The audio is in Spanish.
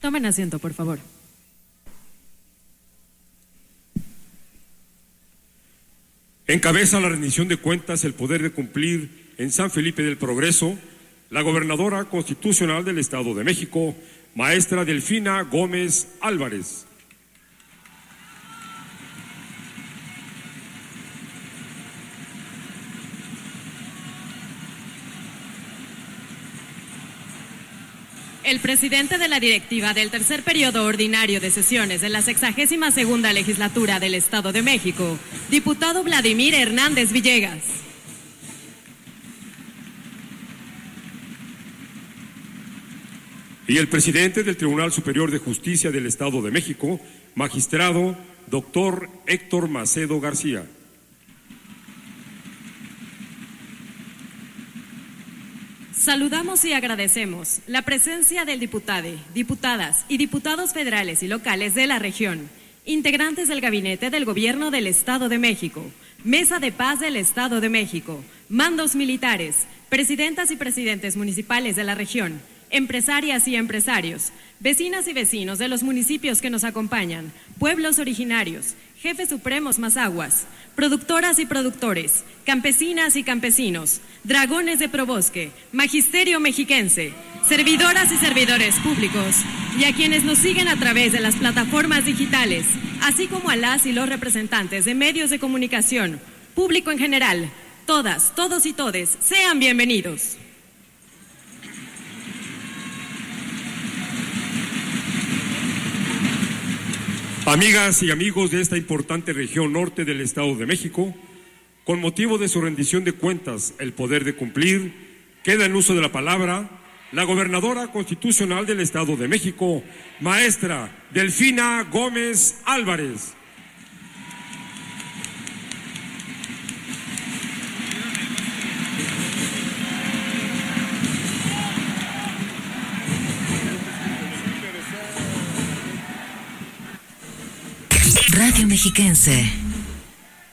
Tomen asiento, por favor. Encabeza la rendición de cuentas el poder de cumplir en San Felipe del Progreso la gobernadora constitucional del Estado de México, maestra Delfina Gómez Álvarez. El presidente de la directiva del tercer periodo ordinario de sesiones de la 62ª legislatura del Estado de México, diputado Vladimir Hernández Villegas. Y el presidente del Tribunal Superior de Justicia del Estado de México, magistrado doctor Héctor Macedo García. Saludamos y agradecemos la presencia del diputado, diputadas y diputados federales y locales de la región, integrantes del Gabinete del Gobierno del Estado de México, Mesa de Paz del Estado de México, mandos militares, presidentas y presidentes municipales de la región, empresarias y empresarios, vecinas y vecinos de los municipios que nos acompañan, pueblos originarios, jefes supremos mazahuas, productoras y productores, campesinas y campesinos, dragones de Probosque, magisterio mexiquense, servidoras y servidores públicos, y a quienes nos siguen a través de las plataformas digitales, así como a las y los representantes de medios de comunicación, público en general, todas, todos y todes, sean bienvenidos. Amigas y amigos de esta importante región norte del Estado de México, con motivo de su rendición de cuentas, el poder de cumplir, queda en uso de la palabra la gobernadora constitucional del Estado de México, maestra Delfina Gómez Álvarez. Radio Mexiquense.